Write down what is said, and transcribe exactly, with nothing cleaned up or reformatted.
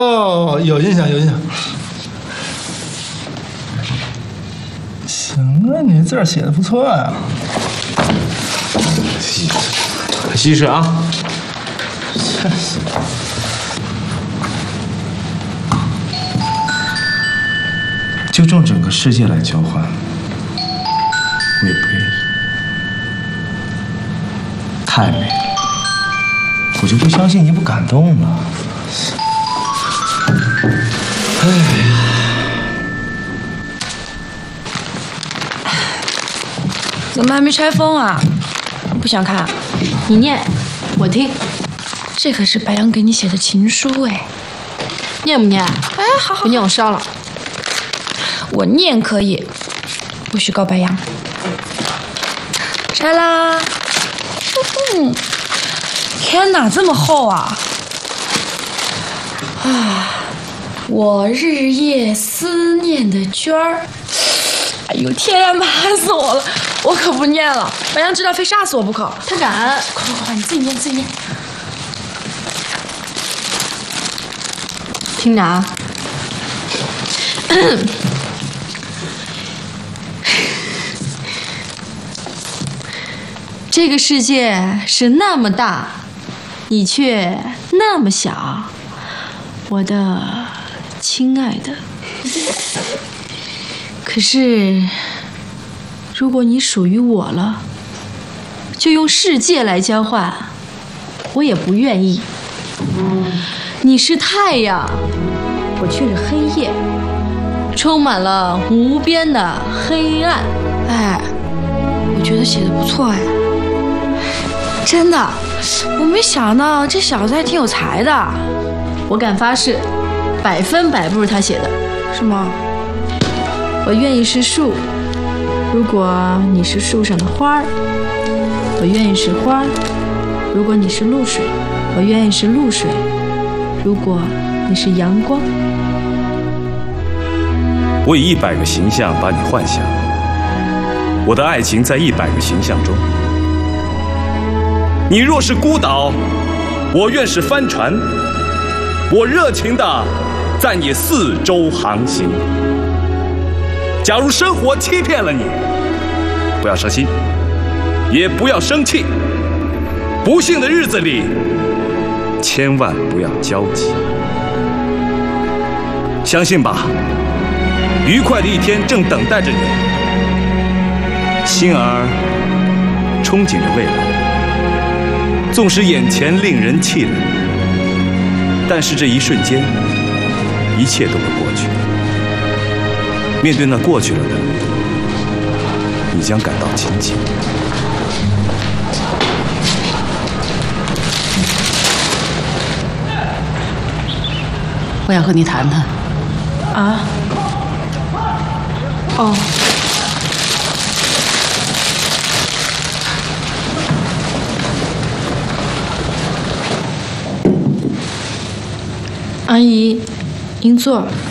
哦，有印象，有印象。行啊，你这字儿写的不错呀、啊。 可惜是啊。 就用整个世界来交换，我也不愿意。太美了，我就不相信你不感动呢。哎呀， 怎么还没拆封啊？不想看？ 你念，我听。 这可是白羊给你写的情书哎。 念不念？ 哎，好好。 不念我烧了。 我念可以，不许告白羊。拆啦！嗯，天哪，这么厚啊！啊，我日夜思念的娟儿。哎呦天啊，麻死我了！我可不念了，白羊知道非杀死我不可。 他敢！ 快快快，你自己念，自己念。 听着啊。这个世界是那么大，你却那么小，我的亲爱的。可是，如果你属于我了，就用世界来交换，我也不愿意。你是太阳，我却是黑夜，充满了无边的黑暗。 哎，我觉得写的不错哎。真的，我没想到这小子还挺有才的。 我敢发誓，百分百不是他写的。 是吗？ 我愿意是树，如果你是树上的花儿；我愿意是花儿，如果你是露水；我愿意是露水，如果你是阳光。 我以一百个形象把你幻想，我的爱情在一百个形象中。你若是孤岛，我愿是帆船，我热情地在你四周航行。假如生活欺骗了你，不要伤心，也不要生气。不幸的日子里，千万不要焦急。相信吧，愉快的一天正等待着你。心儿憧憬着未来。纵使眼前令人气馁，但是这一瞬间，一切都会过去。面对那过去了的，你将感到亲切。 我要和你谈谈。 啊？哦。阿姨，您坐。